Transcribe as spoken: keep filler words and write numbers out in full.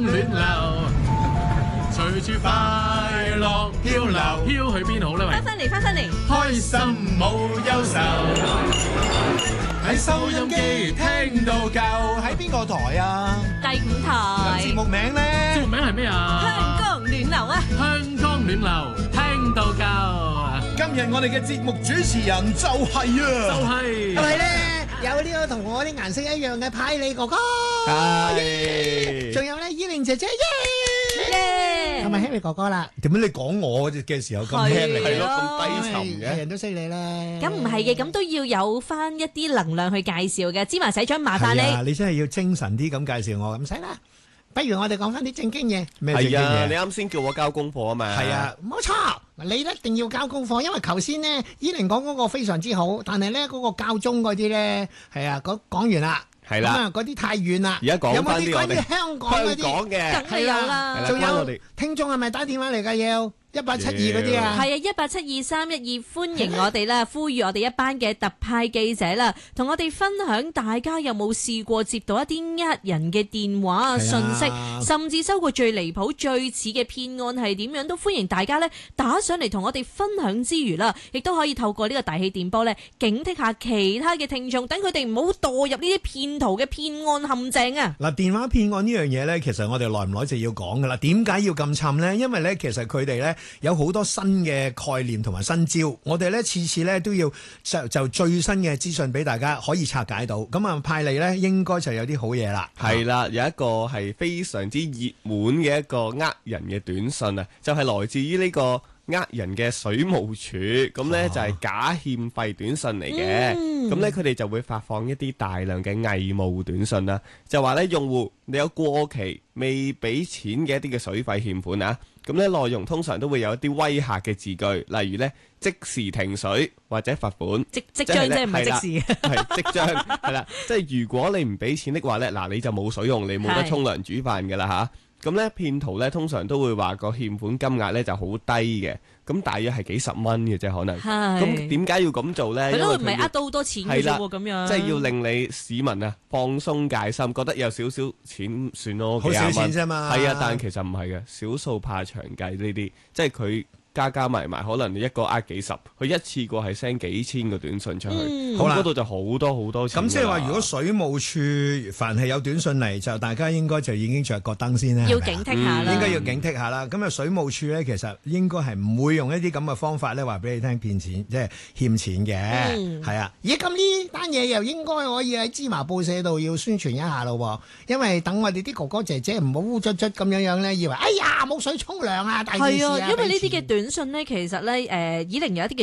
暖流，隨住快樂漂流，飄去邊好呢？喂， 翻返嚟，翻返嚟， 開心冇憂愁，喺收音機聽到夠。 喺邊個台啊？ 第五台節目名咧？ 節目名係咩啊？ 香江暖流啊！ 香江暖流聽到夠。 今日我哋嘅節目主持人就係啊， 就係係咪咧？有呢個同我啲顏色一樣嘅派利哥哥， 係， 仲有咧依玲姐姐， 耶！ 同埋希利哥哥啦。 點解你講我嘅時候咁輕嚟？ 係咯咁低沉係嘅。 人都識你啦。 咁唔係嘅，咁都要有翻一啲能量去介紹嘅。芝麻社長，麻煩係啊， 你。 你真係要精神啲咁介紹我。 唔使啦，不如我哋講翻啲正經嘢。 咩正經係啊，你嘢？ 啱先叫我交功課啊嘛。 係啊， 冇錯，你一定要交功課，因為頭先呢，依玲講嗰個非常之好，但係咧嗰個教宗嗰啲咧，係啊，講講完啦。 係啦咁啊，嗰啲太遠啦。 而家講有冇返啲我哋啲關於香港嗰香啲？ 港嘅梗係有啦係啦仲有關我哋聽眾係咪打電話嚟㗎？要一八七二嗰啲啊？ 係啊，一八七二三一二，歡迎我哋啦，呼籲我哋一班嘅特派記者啦，同我哋分享大家有冇試過接到一啲呃人嘅電話啊、信息，甚至收過最離譜、最似嘅騙案係點樣，都歡迎大家呢打上嚟同我哋分享之餘啦，亦都可以透過呢個大氣電波呢警惕下其他嘅聽眾，等佢哋唔好墮入呢啲騙徒嘅騙案陷阱啊！ 嗱，電話騙案呢樣嘢咧，其實我哋耐唔耐就要講噶啦。點解要咁沉咧？因為咧，其實佢哋咧有好多新嘅概念同埋新招，我哋咧次次咧都要就就最新嘅資訊俾大家可以拆解到。咁啊，派利咧應該就有啲好嘢啦。 係啦，有一個係非常之熱門嘅一個呃人嘅短信啊，就係來自於呢個呃人嘅水務署，咁呢就係假欠費短信嚟嘅。咁呢佢哋就會發放一啲大量嘅偽冒短信啦，就話呢用戶你有過期未俾錢嘅一啲嘅水費欠款啊，咁呢內容通常都會有一啲威嚇嘅字句，例如呢即時停水或者罰款， 即即將即係唔係即時， 係即將係啦，即係如果你唔俾錢的話呢，嗱你就冇水用，你冇得沖涼煮飯㗎啦嚇。咁咧，騙徒咧通常都會話個欠款金額咧就好低嘅，咁大約係幾十蚊嘅啫，可能。 係。 咁點解要咁做咧？ 佢都唔係因為佢要呃到好多錢嘅啫喎，咁樣。 即係要令你市民啊放鬆戒心，覺得有少少錢算咯， 好少錢啫嘛。 係啊，但其實唔係嘅，少數怕長計呢啲，即係佢。加加埋埋，可能你一個呃幾十，佢一次過係 send 幾千個短信出去，咁嗰度就好多好多錢。 咁即係話，如果水務署凡係有短信嚟，就大家應該就已經着個燈先啦。 要警惕下啦， 應該要警惕下啦。咁啊，水務署咧，其實應該係唔會用一啲咁嘅方法咧，話俾你聽騙錢，即係欠錢嘅，係啊。 咦，咁呢單嘢又應該可以喺芝麻報社度要宣傳一下咯，因為等我哋啲哥哥姐姐唔好烏卒卒咁樣樣咧，以為哎呀冇水沖涼啊，大件事啊。 係啊，因為呢啲嘅短信咧，其實咧，誒，以零有一啲嘅